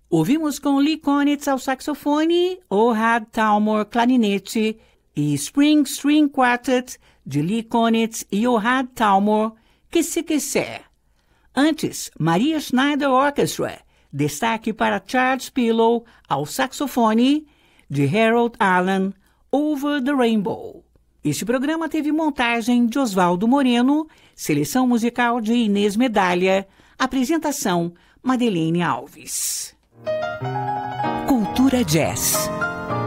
Ouvimos com Lee Konitz ao saxofone, Ohad Talmor clarinete e Spring String Quartet de Lee Konitz e Ohad Talmor, Que Se Quiser. Antes, Maria Schneider Orchestra, destaque para Charles Pillow ao saxofone, de Harold Allen, Over the Rainbow. Este programa teve montagem de Oswaldo Moreno, seleção musical de Inês Medalha, apresentação Madeleine Alves. Cultura Jazz.